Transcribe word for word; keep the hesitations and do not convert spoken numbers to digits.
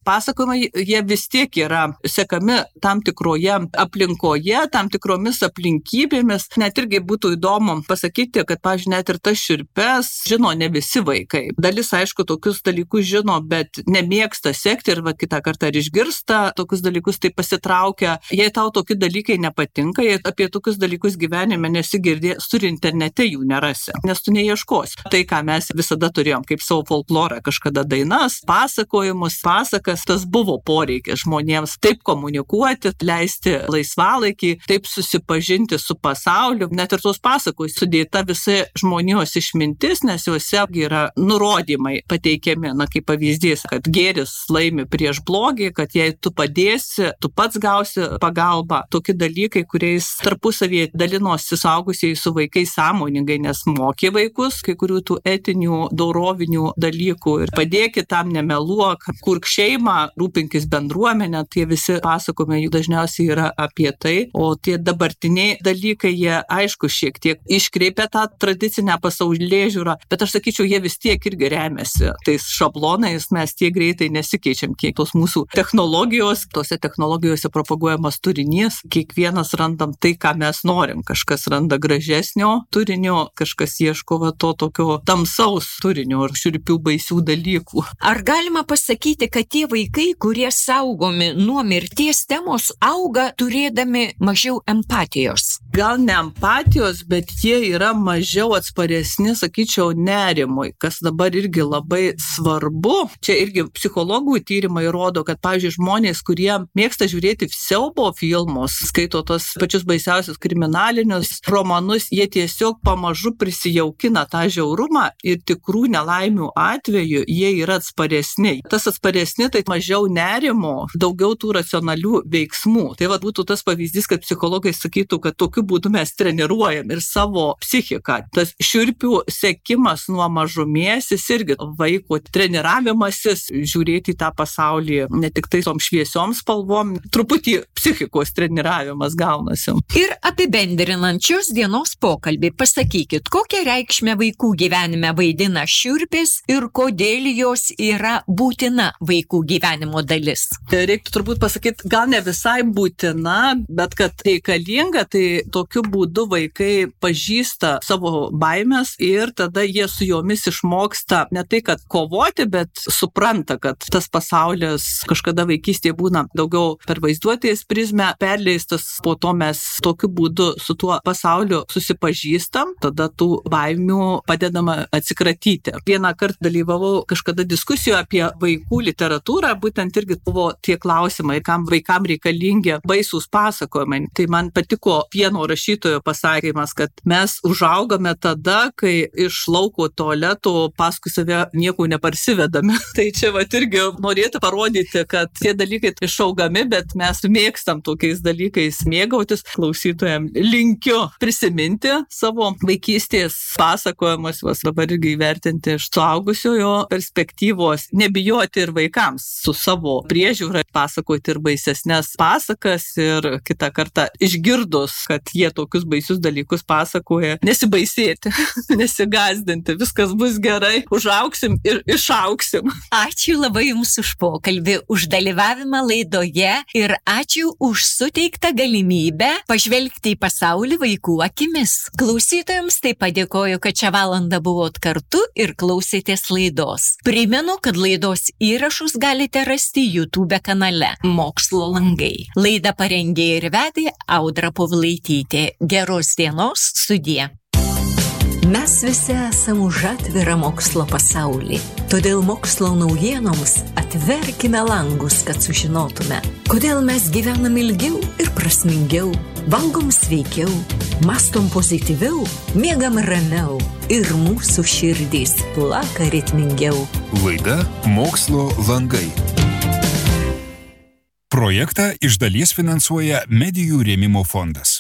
pasakojimai, jie vis tiek yra sekami tam tikroje aplinkoje, tam tikromis aplinkybėmis. Net irgi būtų įdomu pasakyti, kad, pavyzdžiui, net ir tas šiurpes žino ne visi vaikai. Dalis, aišku, tokius dalykus žino, bet nemėgsta sekti ir va, kitą kartą ir išgirsta tokius dalykus, tai pasitraukia. Jei tau tokie dalykai nepatinka, jei apie tokius dalykus gyvenime nesigirdės, turi internete jų nerasi, nes tu neieškosi. Tai, ką mes visada turėjom kaip savo folklorą, kažkada dainas, pasakojimus, pasakas, tas buvo poreikis žmonėms taip komunikuoti, leisti laisvalaikį, taip susipažinti su pasauliu. Net ir tos pasakos sudėta visa žmonijos išmintis, nes juose yra nurodymai pateikiami, na kaip pavyzdys, kad gėris laimi prieš blogį, kad jei tu padėsi, tu pats gausi pagalbą. Tokie dalykai, kuriais tarpusavėje dalinosi suaugusieji su vaikais sąmoningai, nes mokė vaikus kai kurių tų etinių, dorovinių dalykų ir padėkit tam, nemeluok, kurk šeimą, rūpinkis bendruomenę, tie visi pasakojimai jų dažniausiai yra apie tai, o tie dabartiniai dalykai, jie aišku šiek tiek iškreipia tą tradicinę pasaulėžiūrą, bet aš sakyčiau, jie vis tiek irgi remiasi tais šablonais, mes tiek greitai nesikeičiam, kiek tos mūsų technologijos, tose technologijose propaguojamas turinys, kiekvienas randam tai, ką mes norim, kažkas randa gražesnio turinio, kažkas ieško va, to tokio tamsaus turinio ir šiurpių baisių dalykų. Ar galima pasakyti, kad tie vaikai, kurie saugomi nuo mirties temos, auga turėdami mažiau empatijos? Gal ne empatijos, bet jie yra mažiau atsparesni, sakyčiau, nerimui, kas dabar irgi labai svarbu. Čia irgi psichologų tyrimai rodo, kad, pavyzdžiui, žmonės, kurie mėgsta žiūrėti siaubo filmus, skaito tos pačius baisiausius kriminalinius romanus, jie tiesiog pamažu prisijaukina tą žiaurumą ir tikrų nelaimių atveju jie yra atsparesni. Tas atsparesni, tai mažiau nerimo, daugiau tų racionalių veiksmų. Tai va būtų tas pavyzdys, kad psichologai sakytų, kad tokiu būdu mes treniruojam ir savo psichiką. Tas šiurpių sekimas nuo mažumės, jis irgi vaiko treniravimasis, žiūrėti į tą pasaulį ne tik tai tom šviesiom spalvom, truputį psichikos treniravimas gaunasi. Ir apibendrinančios dienos pokalbį pasakykit, kokią reikšmę vaikų gyvenime vaidina šiurpės ir kodėl jos yra būtina vaikų gyvenimo dalis. Reiktų turbūt pasakyti, gal ne visai būtina, bet kad reikalinga, tai tokiu būdu vaikai pažįsta savo baimės ir tada jie su jomis išmoksta ne tai, kad kovoti, bet supranta, kad tas pasaulis kažkada vaikystėje būna daugiau per vaizduotės prizmę perleistas, po to mes tokiu būdu su tuo pasauliu susipažįstam, tada tų baimių padedama atsikratyti. Vieną kartą dalyvavau kažkada diskusijoje apie vaikų literatūrą, būtent irgi buvo tie klausimai, kam vaikam reikalingi baisūs pasakojimai. Tai man patiko vieno rašytojo pasakymas, kad mes užaugame tada, kai iš lauko tualeto paskui save nieko neparsivedame. Tai čia va irgi norėtų parodyti, kad tie dalykai išaugami, bet mes mėgstam tokiais dalykais mėgautis. Klausytojams linkiu prisiminti savo vaikystės pasakojimus, vas dabar irgi įvertinti iš suaugusiojo perspektyvos, nebijoti ir vaikams su savo priežiūra pasakoti ir baisesnės pasakas ir kitą kartą išgirdus, kad jie tokius baisius dalykus pasakoja, nesibaisėti, nesigazdinti, viskas bus gerai, užaugsim ir išaugsim. Ačiū labai Jums už pokalbį, už dalyvavimą laidoje ir ačiū už suteiktą galimybę pažvelgti į pasaulį vaikų akimis. Klausytojams taip padėkoju, kad šią valandą buvot kartu ir klausėtės laidos. Primenu, kad laidos įrašus galite rasti YouTube kanale Mokslo langai. Laidą parengė ir vedė Audra Povilaitytė. Geros dienos, sudie. Mes visi esame už atvirą mokslo pasaulį. Todėl mokslo naujienoms atverkime langus, kad sužinotume, kodėl mes gyvenam ilgiau ir prasmingiau, valgom sveikiau, mastom pozityviau, miegam ramiau ir mūsų širdys plaka ritmingiau. Laida Mokslo langai. Projektą iš dalies finansuoja Medijų rėmimo fondas.